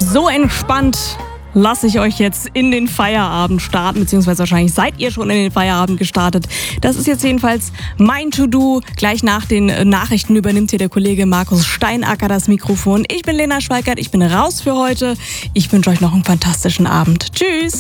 So entspannt lasse ich euch jetzt in den Feierabend starten, beziehungsweise wahrscheinlich seid ihr schon in den Feierabend gestartet. Das ist jetzt jedenfalls mein To-Do. Gleich nach den Nachrichten übernimmt hier der Kollege Markus Steinacker das Mikrofon. Ich bin Lena Schweikert, ich bin raus für heute. Ich wünsche euch noch einen fantastischen Abend. Tschüss!